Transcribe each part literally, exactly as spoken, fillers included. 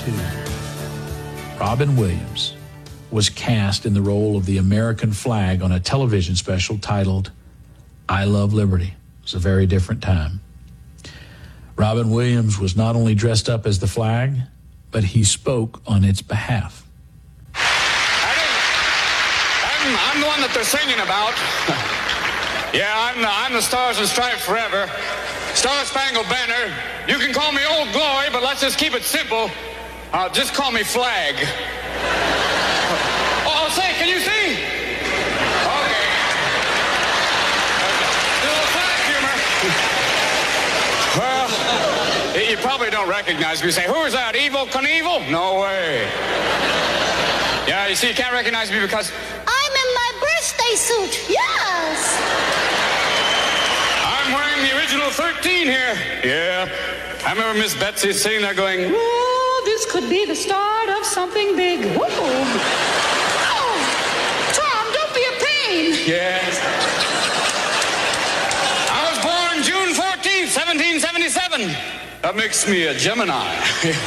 two, Robin Williams was cast in the role of the American flag on a television special titled I Love Liberty. It was a very different time. Robin Williams was not only dressed up as the flag, but he spoke on its behalf. I I'm, I'm the one that they're singing about. Yeah, I'm the, I'm the Stars and Stripes forever. Star Spangled Banner. You can call me Old Glory, but let's just keep it simple. Uh, just call me Flag. Oh, say, can you see? Okay. A little flag humor. Well, you probably don't recognize me. You say, who is that, Evel Knievel? No way. Yeah, you see, you can't recognize me because I'm in my birthday suit, yes. I'm wearing the original thirteen here. Yeah. I remember Miss Betsy sitting there going, oh, this could be the start of something big. Whoa. Oh, Tom, don't be a pain. yes. I was born June fourteenth, seventeen seventy-seven. That makes me a Gemini.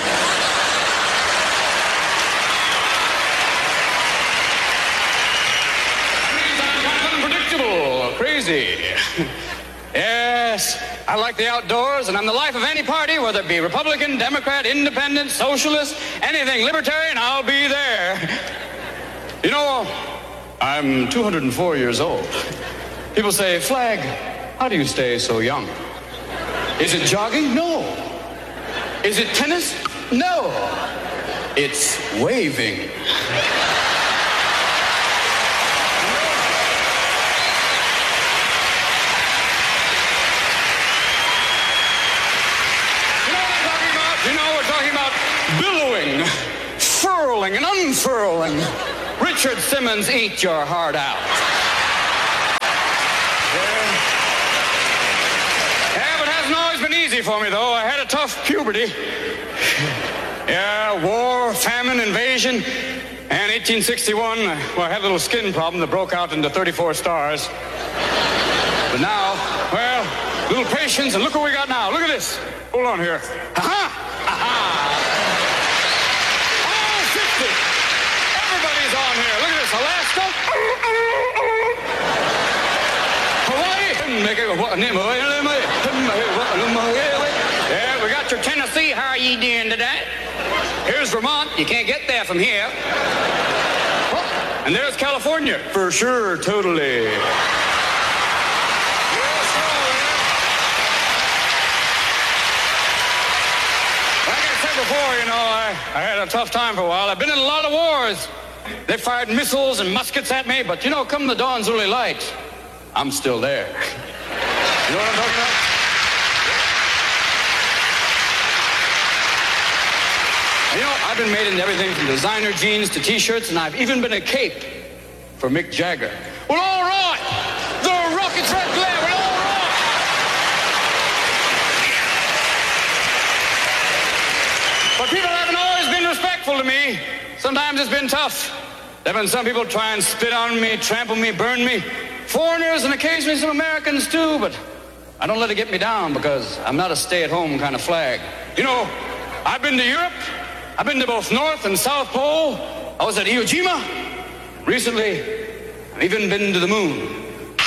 Crazy. Yes, I like the outdoors, and I'm the life of any party, whether it be Republican, Democrat, Independent, Socialist, anything libertarian, I'll be there. You know, I'm two hundred four years old. People say, Flag, how do you stay so young? Is it jogging? No. Is it tennis? No. It's waving. Billowing, furling, and unfurling. Richard Simmons, eat your heart out. Yeah. yeah, but it hasn't always been easy for me, though. I had a tough puberty. Yeah, war, famine, invasion. And eighteen sixty-one, well, I had a little skin problem that broke out into thirty-four stars. But now, well, little patience, and look what we got now. Look at this. Hold on here. Ha-ha! Ha-ha! Everybody's on here. Look at this. Alaska. Hawaii. Yeah, we got your Tennessee. How are you doing today? Here's Vermont. You can't get there from here. Oh, and there's California. For sure, totally. Before, you know, I, I had a tough time for a while. I've been in a lot of wars. They fired missiles and muskets at me, but, you know, come the dawn's early light, I'm still there. You know what I'm talking about? You know, I've been made into everything from designer jeans to T-shirts, and I've even been a cape for Mick Jagger. Well, all right. The rocket's red glare. Well, all right. But people haven't always been respectful to me. Sometimes it's been tough. There have been some people try and spit on me, trample me, burn me. Foreigners and occasionally some Americans too, but I don't let it get me down because I'm not a stay-at-home kind of flag. You know, I've been to Europe. I've been to both North and South Pole. I was at Iwo Jima. Recently, I've even been to the moon.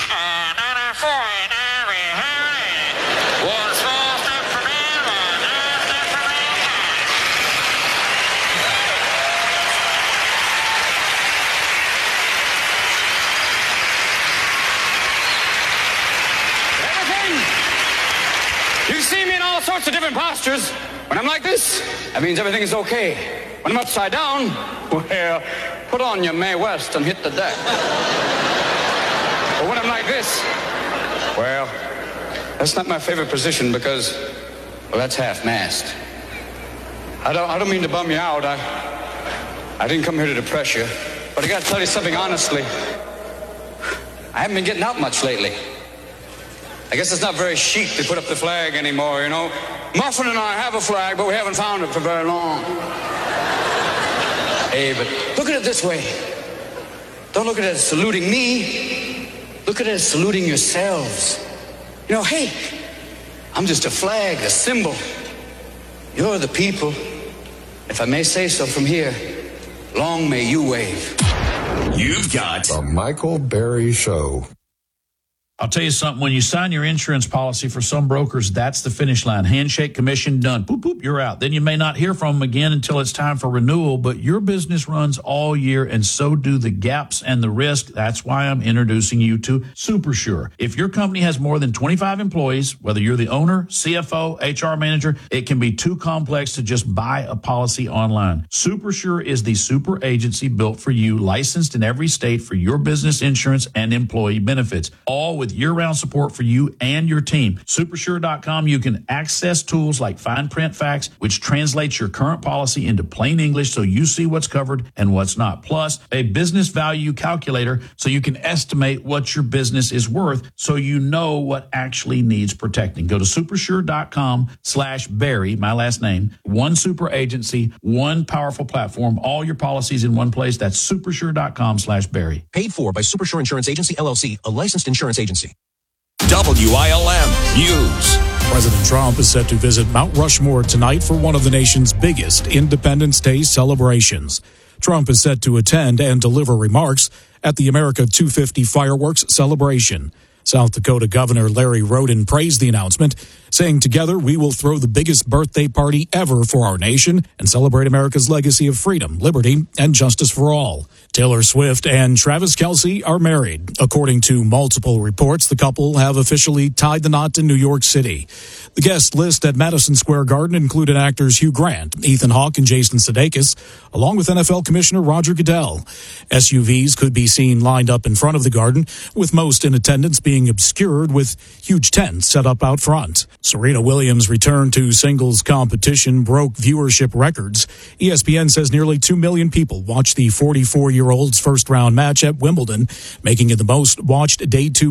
You see me in all sorts of different postures. When I'm like this, that means everything is okay. When I'm upside down, well, put on your Mae West and hit the deck. But when I'm like this, well, that's not my favorite position because, well, that's half-mast. I don't, I don't mean to bum you out. I, I didn't come here to depress you. But I got to tell you something honestly. I haven't been getting out much lately. I guess it's not very chic to put up the flag anymore, you know. Muffin and I have a flag, but we haven't found it for very long. Hey, but look at it this way. Don't look at it as saluting me. Look at it as saluting yourselves. You know, hey, I'm just a flag, a symbol. You're the people. if I may say so from here, long may you wave. You've got The Michael Berry Show. I'll tell you something. When you sign your insurance policy, for some brokers, that's the finish line. Handshake, commission, done. Boop, boop, you're out. Then you may not hear from them again until it's time for renewal, but your business runs all year, and so do the gaps and the risk. That's why I'm introducing you to SuperSure. If your company has more than twenty-five employees, whether you're the owner, C F O, H R manager, it can be too complex to just buy a policy online. SuperSure is the super agency built for you, licensed in every state for your business insurance and employee benefits, all with year-round support for you and your team. Supersure dot com, you can access tools like fine print facts, which translates your current policy into plain English so you see what's covered and what's not. Plus, a business value calculator so you can estimate what your business is worth so you know what actually needs protecting. Go to supersure dot com slash Barry, my last name, one super agency, one powerful platform, all your policies in one place. That's supersure dot com slash Barry. Paid for by Supersure Insurance Agency, L L C, a licensed insurance agency. W I L M News. President Trump is set to visit Mount Rushmore tonight for one of the nation's biggest Independence Day celebrations. Trump is set to attend and deliver remarks at the America two fifty fireworks celebration. South Dakota Governor Larry Roden praised the announcement, saying, "Together we will throw the biggest birthday party ever for our nation and celebrate America's legacy of freedom, liberty, and justice for all." Taylor Swift and Travis Kelce are married. According to multiple reports, the couple have officially tied the knot in New York City. The guest list at Madison Square Garden included actors Hugh Grant, Ethan Hawke, and Jason Sudeikis, along with N F L Commissioner Roger Goodell. S U Vs could be seen lined up in front of the garden, with most in attendance being obscured with huge tents set up out front. Serena Williams' return to singles competition broke viewership records. E S P N says nearly two million people watched the forty-four-year-old's first-round match at Wimbledon, making it the most-watched day two